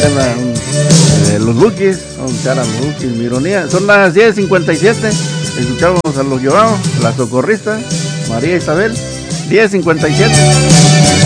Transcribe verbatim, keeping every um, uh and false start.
allá en la, un, eh, los Lukis, vamos a escuchar a los Lukis, mi ironía. Son las diez cincuenta y siete, escuchamos a los Joao, la socorrista, María Isabel, diez cincuenta y siete.